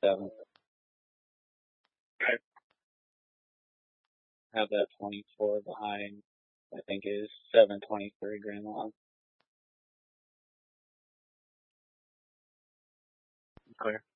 27th. Have that 24 behind. I think is 723 grand long. Clear.